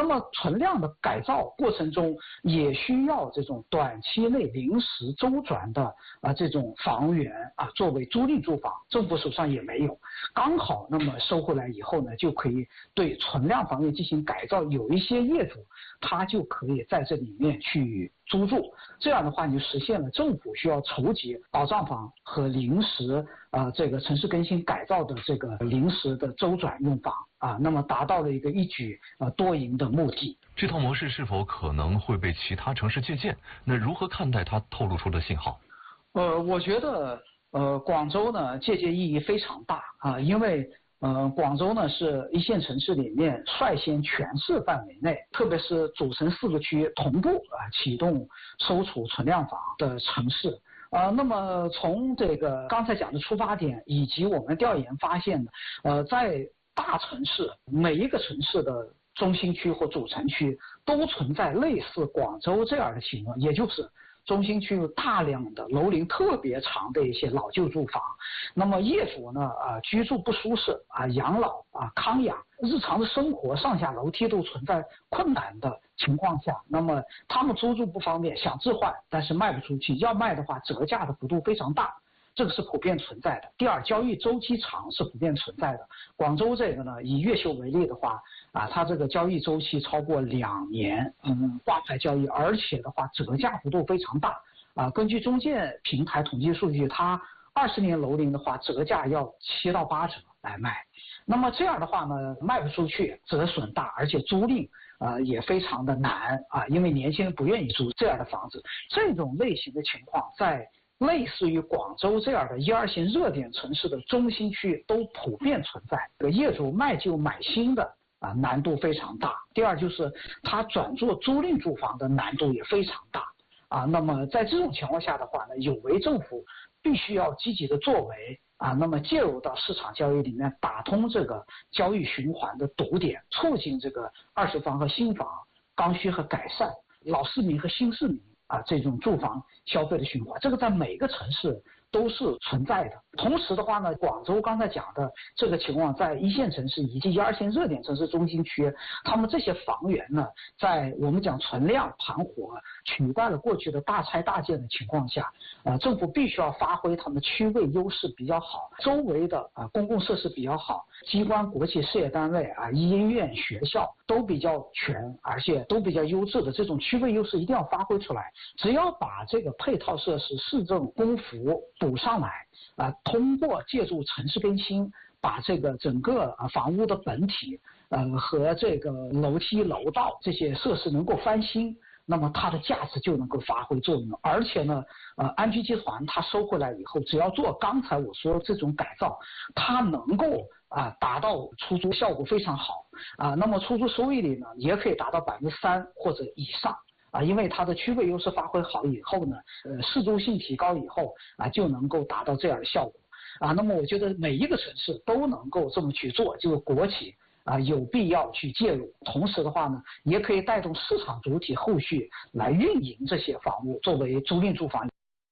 那么存量的改造过程中也需要这种短期内临时周转的这种房源作为租赁住房，政府手上也没有，刚好那么收回来以后呢，就可以对存量房源进行改造，有一些业主他就可以在这里面去租住，这样的话你就实现了政府需要筹集保障房和临时这个城市更新改造的这个临时的周转用房那么达到了一个一举多赢的目的。 这套模式是否可能会被其他城市借鉴？那如何看待它透露出的信号？ 我觉得广州呢借鉴意义非常大因为广州呢是一线城市里面率先全市范围内，特别是主城4个区同步启动收储存量房的城市。那么从这个刚才讲的出发点，以及我们调研发现的，在大城市每一个城市的中心区或主城区都存在类似广州这样的情况，也就是中心区有大量的楼龄特别长的一些老旧住房，那么业主呢居住不舒适养老康养，日常的生活上下楼梯都存在困难的情况下，那么他们租住不方便，想置换但是卖不出去，要卖的话折价的幅度非常大，这个是普遍存在的。第二，交易周期长是普遍存在的。广州这个呢，以越秀为例的话它这个交易周期超过2年挂牌交易，而且的话折价幅度非常大根据中介平台统计数据，它20年楼龄的话折价要7到8折来卖，那么这样的话呢卖不出去，折损大，而且租赁也非常的难因为年轻人不愿意租这样的房子。这种类型的情况在类似于广州这样的1、2线热点城市的中心区都普遍存在，业主卖旧买新的难度非常大。第二就是他转做租赁住房的难度也非常大那么在这种情况下的话呢，有为政府必须要积极的作为那么介入到市场交易里面，打通这个交易循环的堵点，促进这个二手房和新房刚需和改善，老市民和新市民这种住房消费的循环，这个在每个城市都是存在的。同时的话呢，广州刚才讲的这个情况，在1线城市以及1、2线热点城市中心区，他们这些房源呢，在我们讲存量盘活取代了过去的大拆大建的情况下，政府必须要发挥他们区位优势比较好，周围的公共设施比较好，机关、国企、事业单位医院、学校都比较全，而且都比较优质的这种区位优势一定要发挥出来。只要把这个配套设施、市政公服补上来通过借助城市更新，把这个整个房屋的本体和这个楼梯、楼道这些设施能够翻新，那么它的价值就能够发挥作用。而且呢安居集团它收回来以后，只要做刚才我说的这种改造，它能够达到出租效果非常好那么出租收益率呢也可以达到3%或者以上因为它的区位优势发挥好以后呢适租性提高以后就能够达到这样的效果那么我觉得每一个城市都能够这么去做，就是国企有必要去介入，同时的话呢也可以带动市场主体后续来运营这些房屋作为租赁住房。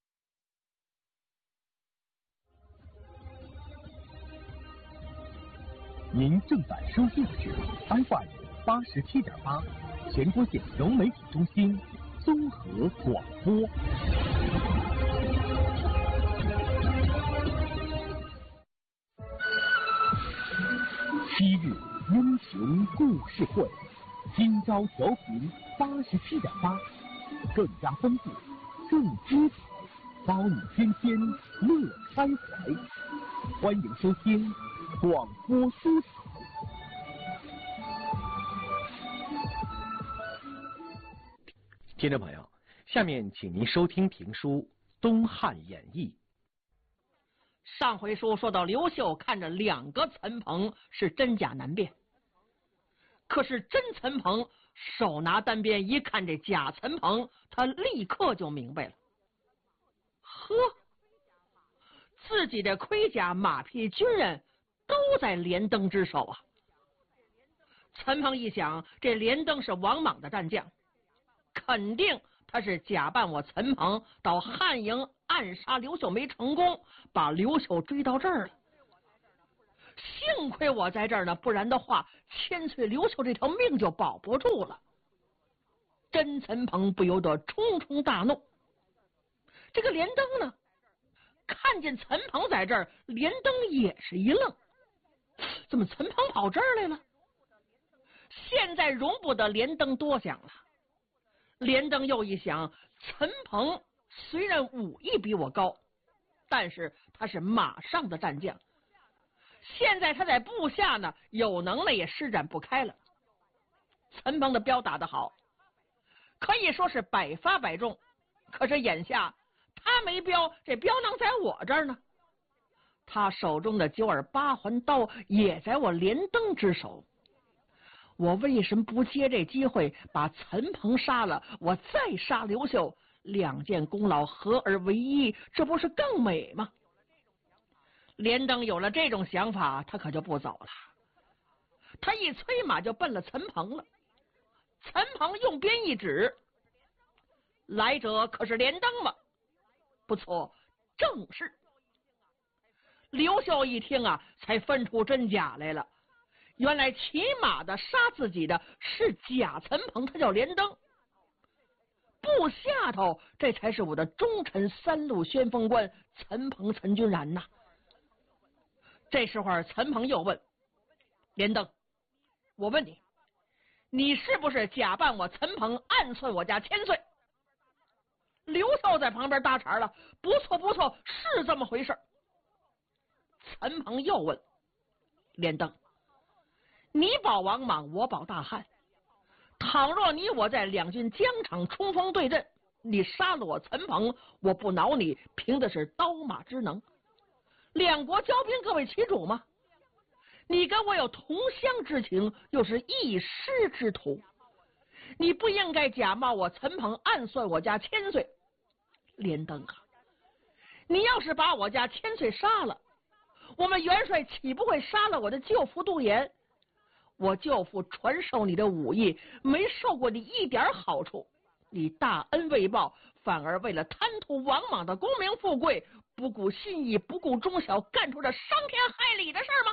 您正在收听的是 FM87.8 全国县融媒体中心综合广播。7日英雄故事会，今朝调频87.8，更加丰富，更精彩，包你天天乐开怀。欢迎收听广播书场。听众朋友，下面请您收听评书《东汉演义》。 上回书说到刘秀看着2个岑彭是真假难辨，可是真岑彭手拿单鞭一看这假岑彭，他立刻就明白了。呵，自己的盔甲马匹军人都在连登之手啊！岑彭一想，这连登是王莽的战将，肯定他是假扮我岑彭到汉营暗杀刘秀没成功，把刘秀追到这儿了。 幸亏我在这儿呢，不然的话，千岁刘秀这条命就保不住了。甄岑鹏不由得冲冲大怒。这个连登呢，看见岑鹏在这儿，连登也是一愣，怎么岑鹏跑这儿来了？现在容不得连登多想了。连登又一想，岑鹏虽然武艺比我高，但是他是马上的战将，现在他在部下呢，有能耐也施展不开了。岑鹏的镖打得好，可以说是百发百中，可是眼下他没镖，这镖能在我这儿呢。他手中的九耳八环刀也在我连登之手，我为什么不借这机会把岑鹏杀了，我再杀刘秀，两件功劳合而为一，这不是更美吗？连登有了这种想法，他可就不走了。他一催马就奔了岑鹏了。岑鹏用鞭一指，来者可是连登吗？不错，正是。刘秀一听啊，才分出真假来了。原来骑马的杀自己的是假岑鹏，他叫连登。部下头这才是我的忠臣三路宣锋官岑鹏岑君然呐。这时候岑鹏又问连登，我问你，你是不是假扮我岑鹏暗算我家千岁？刘秀在旁边搭茬了，不错不错，是这么回事。岑鹏又问连登，你保王莽，我保大汉，倘若你我在两军疆场冲锋对阵，你杀了我岑鹏，我不恼你，凭的是刀马之能。两国交兵，各为其主吗？你跟我有同乡之情，又是一师之徒，你不应该假冒我岑鹏暗算我家千岁。连登啊，你要是把我家千岁杀了，我们元帅岂不会杀了我的舅父杜衍？我舅父传授你的武艺，没受过你一点好处，你大恩未报，反而为了贪图王莽的功名富贵，不顾信义，不顾忠孝，干出这伤天害理的事吗？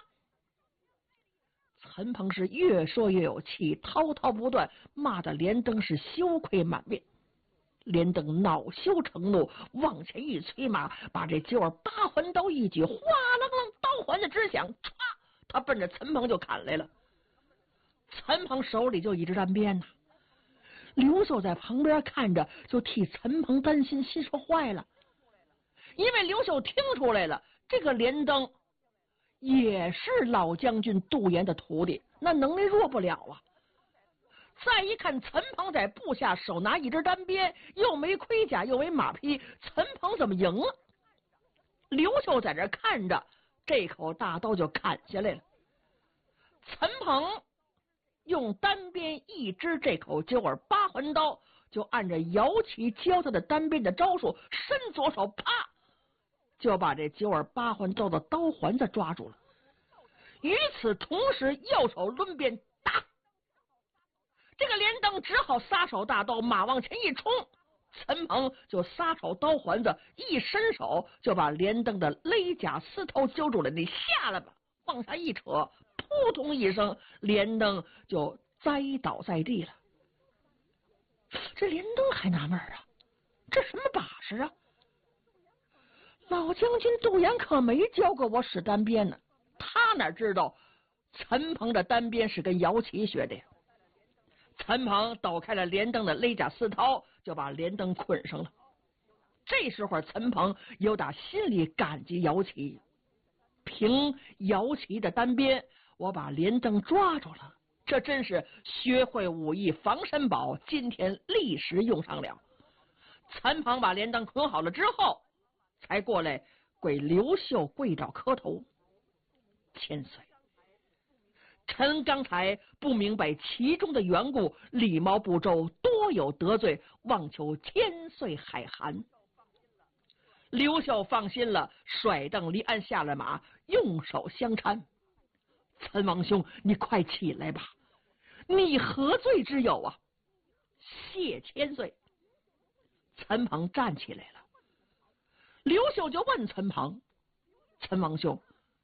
岑鹏是越说越有气，滔滔不断，骂得连登是羞愧满面。连登恼羞成怒，往前一催马，把这九耳八环刀一举，哗楞楞，刀环子直响，唰，他奔着岑鹏就砍来了。岑鹏手里就一支单鞭呐，刘秀在旁边看着，就替岑鹏担心，心说坏了，因为刘秀听出来了，这个连登也是老将军杜衍的徒弟，那能力弱不了啊。再一看岑鹏在部下手拿一支单鞭，又没盔甲又没马匹，岑鹏怎么赢了？刘秀在这看着，这口大刀就砍下来了。岑鹏用单鞭一支这口九耳八环刀，就按着姚琦教他的单鞭的招数，伸左手，啪，就把这九耳八环刀的刀环子抓住了。与此同时，右手抡鞭打，这个连登只好撒手大刀，马往前一冲，岑鹏就撒手刀环子，一伸手就把连登的勒甲丝头揪住了，你下来吧，往下一扯，扑通一声，连登就栽倒在地了。这连登还纳闷啊，这什么把式啊？老将军杜衍可没教过我使单鞭呢，他哪知道岑鹏的单鞭是跟姚琦学的呀。岑鹏抖开了连登的勒甲丝绦，就把连登捆上了。这时候岑鹏有打心里感激姚琦，凭姚琦的单鞭，我把连登抓住了，这真是学会武艺防身宝，今天立时用上了。岑鹏把连登捆好了之后，才过来跪刘秀跪倒磕头，千岁，臣刚才不明白其中的缘故，礼貌不周，多有得罪，望求千岁海涵。刘秀放心了，甩蹬离鞍下了马，用手相搀。岑王兄，你快起来吧，你何罪之有啊？谢千岁。岑鹏站起来了。刘秀就问岑鹏，岑王兄，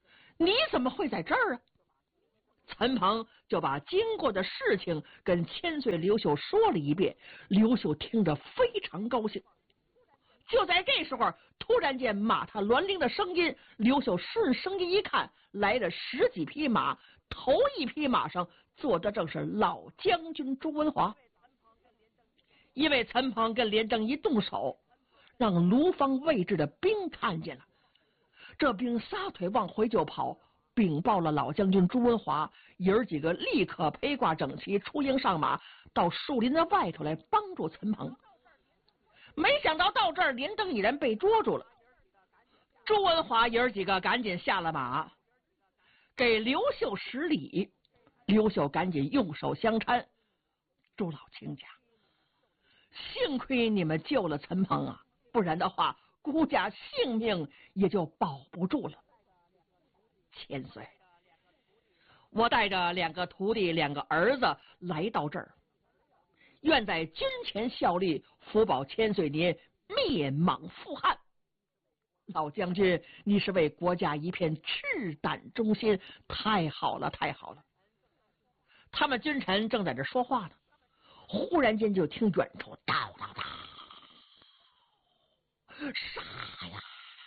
你怎么会在这儿啊？陈鹏就把经过的事情跟千岁刘秀说了一遍，刘秀听着非常高兴。就在这时候，突然间马踏銮铃的声音，刘秀顺声音一看，来了10几匹马，头一匹马上坐的正是老将军朱文华。因为陈鹏跟连登一动手，让卢方位置的兵看见了，这兵撒腿往回就跑，禀报了老将军朱文华，爷儿几个立刻披挂整齐，出营上马，到树林的外头来帮助陈鹏。没想到到这儿，连登已然被捉住了。朱文华爷儿几个赶紧下了马，给刘秀施礼。刘秀赶紧用手相搀：“朱老卿家，幸亏你们救了陈鹏啊，不然的话，孤家性命也就保不住了。千岁，我带着2个徒弟、2个儿子来到这儿，愿在军前效力，福保千岁您灭莽复汉。老将军，你是为国家一片赤胆忠心，太好了，太好了。”他们君臣正在这说话呢，忽然间就听远处叨叨叨，杀呀！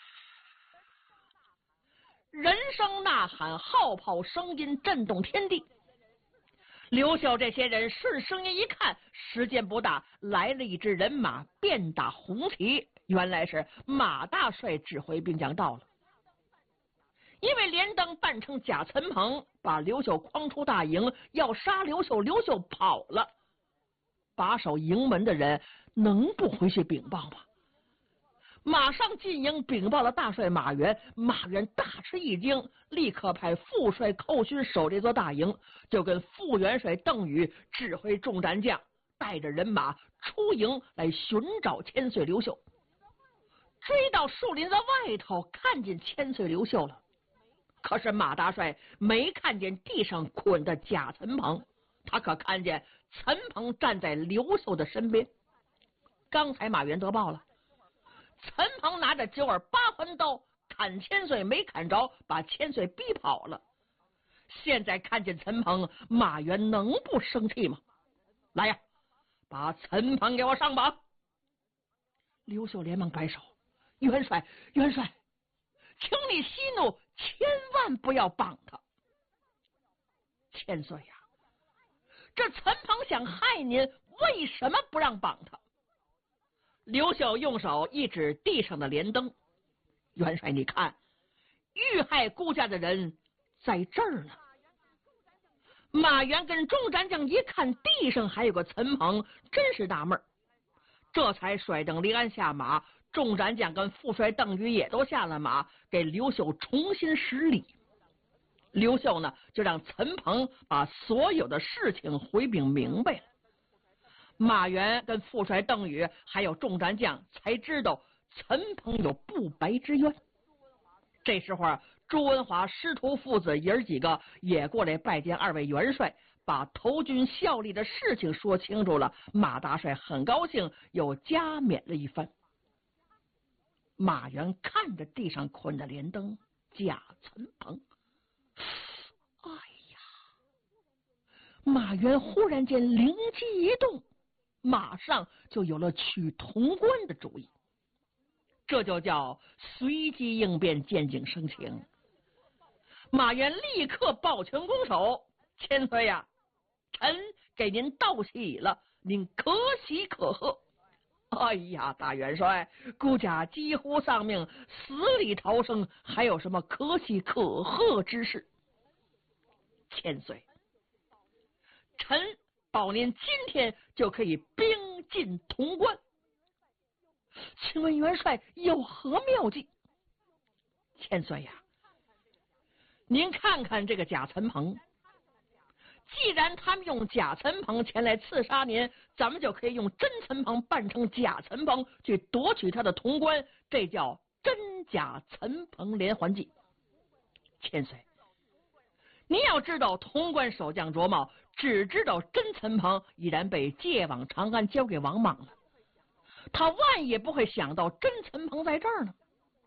人声呐喊，号炮声音震动天地。刘秀这些人顺声音一看，时间不大，来了一支人马，遍打红旗，原来是马大帅指挥兵将到了。因为连登扮成假陈鹏，把刘秀诓出大营，要杀刘秀，刘秀跑了。把守营门的人能不回去禀报吗？马上进营禀报了大帅马援，马援大吃一惊，立刻派副帅寇勋守这座大营，就跟副元帅邓禹指挥众战将，带着人马出营来寻找千岁刘秀。追到树林子外头，看见千岁刘秀了。可是马大帅没看见地上捆的假陈鹏，他可看见陈鹏站在刘秀的身边。刚才马援得报了，陈鹏拿着9耳8环刀砍千岁没砍着，把千岁逼跑了。现在看见陈鹏，马援能不生气吗？来呀，把陈鹏给我上绑！刘秀连忙摆手：“元帅，元帅，请你息怒，千万不要绑他。千岁呀，这陈鹏想害您，为什么不让绑他？”刘秀用手一指地上的连登：“元帅，你看，遇害孤家的人在这儿呢。”马援跟众战将一看地上还有个陈鹏，真是纳闷，这才甩蹬离鞍下马。众战将跟副帅邓禹也都下了马，给刘秀重新施礼。刘秀呢，就让陈鹏把所有的事情回禀明白了。马援跟副帅邓禹还有众战将才知道陈鹏有不白之冤。这时候朱文华师徒父子爷儿几个也过来拜见2位元帅，把投军效力的事情说清楚了。马大帅很高兴，又加冕了一番。马援看着地上捆着连登假陈鹏，哎呀！马援忽然间灵机一动，马上就有了取潼关的主意。这就叫随机应变，见景生情。马援立刻抱拳拱手：“千岁呀，臣给您道喜了，您可喜可贺。”哎呀，大元帅，孤家几乎丧命，死里逃生，还有什么可喜可贺之事？千岁，臣保您今天就可以兵进潼关。请问元帅有何妙计？千岁呀，您看看这个假陈鹏，既然他们用假陈鹏前来刺杀您，咱们就可以用真陈鹏扮成假陈鹏去夺取他的潼关，这叫真假陈鹏连环计。千岁，您要知道，潼关守将卓茂只知道真陈鹏已然被借往长安，交给王莽了，他万也不会想到真陈鹏在这儿呢。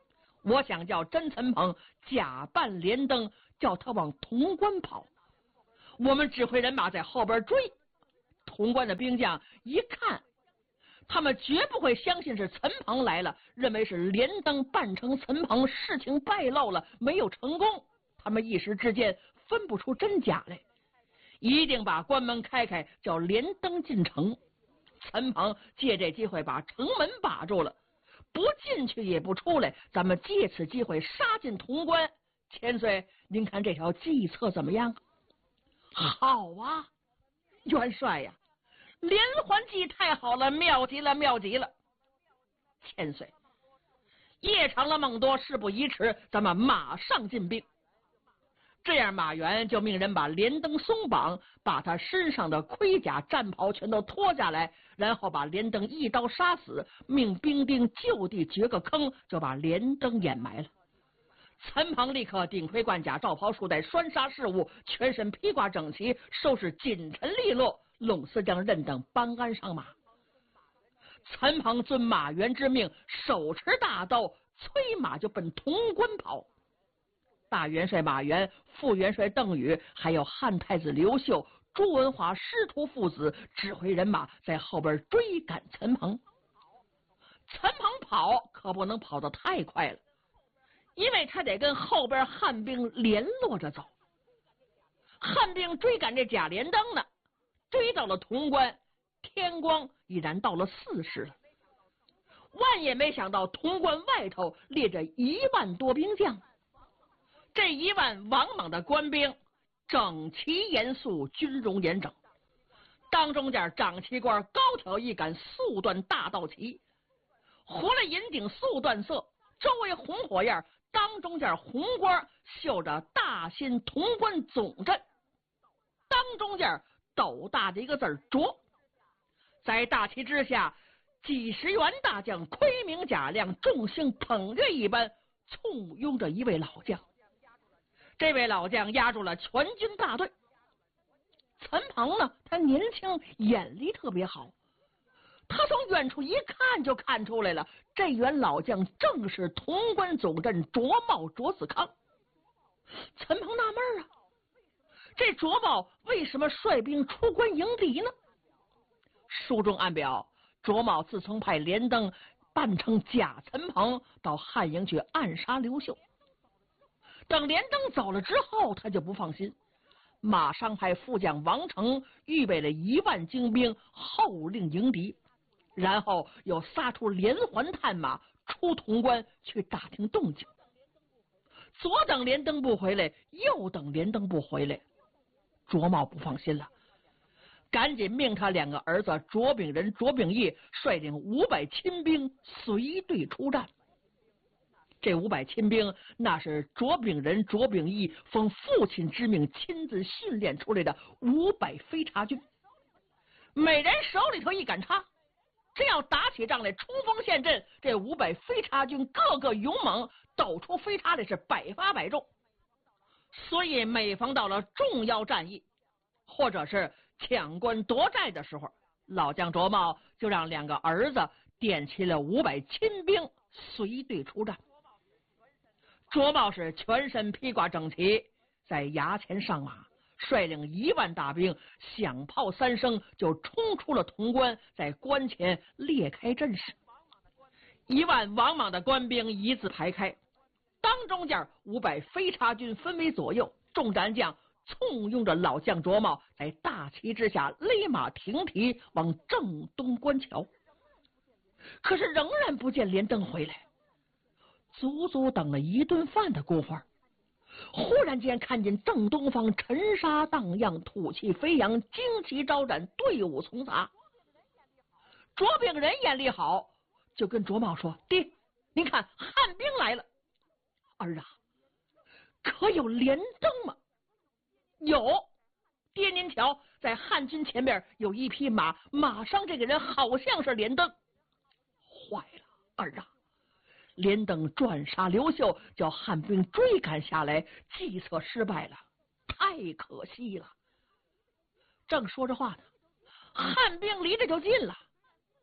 我想叫甄岑鹏假扮连登，叫他往潼关跑。我们指挥人马在后边追，潼关的兵将一看，他们绝不会相信是岑鹏来了，认为是连登扮成岑鹏，事情败露了，没有成功。他们一时之间分不出真假来，一定把关门开开，叫连登进城。岑鹏借这机会把城门把住了，不进去也不出来，咱们借此机会杀进潼关。千岁，您看这条计策怎么样？好啊，元帅呀，连环计太好了，妙极了，妙极了！千岁，夜长了梦多，事不宜迟，咱们马上进兵。这样，马援就命人把连登松绑，把他身上的盔甲战袍全都脱下来，然后把连登一刀杀死，命兵丁就地掘个坑，就把连登掩埋了。岑鹏立刻顶盔贯甲，罩袍束带，栓纱饰物，全身披挂整齐，收拾紧陈利落，拢司将任等搬鞍上马。岑鹏遵马援之命，手持大刀，催马就奔潼关跑。大元帅马援、副元帅邓禹，还有汉太子刘秀、朱文华师徒父子指挥人马在后边追赶岑鹏。岑鹏跑可不能跑得太快了，因为他得跟后边汉兵联络着走。汉兵追赶这贾连登呢，追到了潼关，天光已然到了4时了。万也没想到潼关外头列着1万多兵将，这1万王莽的官兵整齐严肃，军容严整，当中间掌旗官高挑一杆素缎大道旗，活了银顶素缎色，周围红火焰，当中间红光绣着大新潼关总阵，当中间斗大的一个字卓。在大旗之下，几十员大将盔明甲亮，众星捧月一般，簇拥着一位老将。这位老将压住了全军大队。岑鹏呢，他年轻，眼力特别好，他从远处一看就看出来了，这员老将正是潼关总镇卓茂卓子康。岑鹏纳闷啊，这卓茂为什么率兵出关迎敌呢？书中暗表，卓茂自从派连登扮成假岑鹏到汉营去暗杀刘秀，等连登走了之后，他就不放心，马上派副将王成预备了1万精兵，后令迎敌，然后又撒出连环探马出潼关去打听动静。左等连登不回来，右等连登不回来，卓茂不放心了，赶紧命他2个儿子卓秉仁、卓秉义率领500亲兵随队出战。这500亲兵，那是卓秉仁、卓秉义奉父亲之命亲自训练出来的500飞叉军，每人手里头一杆叉，真要打起仗来，冲锋陷阵，这500飞叉军个个勇猛，抖出飞叉来是百发百中。所以每逢到了重要战役，或者是抢关夺寨的时候，老将卓茂就让2个儿子点齐了500亲兵随队出战。卓茂是全身披挂整齐，在衙前上马，率领1万大兵，响炮3声就冲出了潼关，在关前列开阵势。1万王莽的官兵一字排开，当中间500飞叉军分为左右，众战将簇拥着老将卓茂，在大旗之下勒马停蹄往正东关瞧。可是仍然不见连登回来，足足等了1顿饭的功夫，忽然间看见正东方尘沙荡漾，土气飞扬，旌旗招展，队伍丛杂。卓秉仁眼力好，就跟卓茂说：“爹，您看汉兵来了。”儿啊，可有连登吗？有，爹您瞧，在汉军前边有一匹马，马上这个人好像是连登。坏了，儿啊，连登转杀刘秀，叫汉兵追赶下来，计策失败了，太可惜了。正说着话呢，汉兵离着就近了，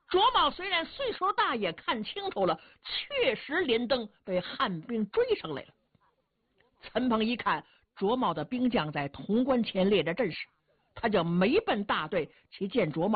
卓茂虽然岁数大，也看清楚了，确实连登被汉兵追上来了。陈鹏一看卓茂的兵将在潼关前列着阵势，他就没奔大队去见卓茂。